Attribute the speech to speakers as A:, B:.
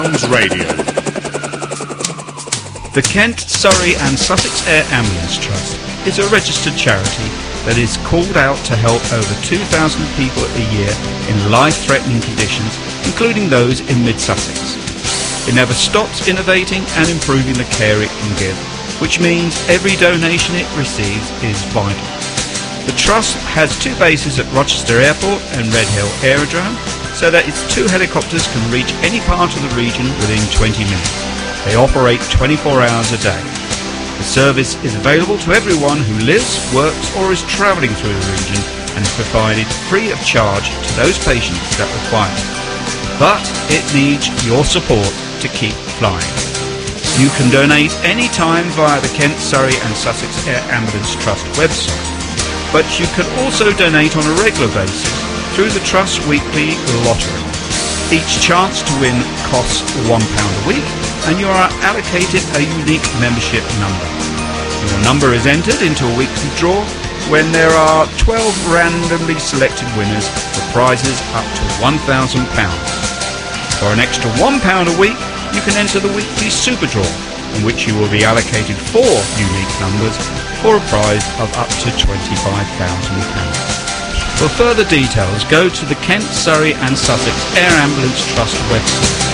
A: Radio.
B: The Kent, Surrey and Sussex Air Ambulance Trust is a registered charity that is called out to help over 2,000 people a year in life-threatening conditions, including those in mid-Sussex. It never stops innovating and improving the care it can give, which means every donation it receives is vital. The Trust has two bases at Rochester Airport and Redhill Aerodrome, so that its two helicopters can reach any part of the region within 20 minutes. They operate 24 hours a day. The service is available to everyone who lives, works or is travelling through the region and is provided free of charge to those patients that require it. But it needs your support to keep flying. You can donate any time via the Kent, Surrey and Sussex Air Ambulance Trust website, but you can also donate on a regular basis through the Trust Weekly Lottery. Each chance to win costs £1 a week and you are allocated a unique membership number. Your number is entered into a weekly draw when there are 12 randomly selected winners for prizes up to £1,000. For an extra £1 a week, you can enter the weekly Super Draw, in which you will be allocated 4 unique numbers for a prize of up to £25,000. For further details, go to the Kent, Surrey and Sussex Air Ambulance Trust website.